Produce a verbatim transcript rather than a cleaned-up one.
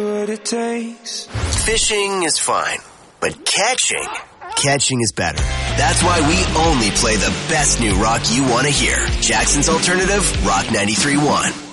what it takes. Fishing is fine, but catching, catching is better. That's why we only play the best new rock you want to hear. Jackson's Alternative, Rock ninety-three point one.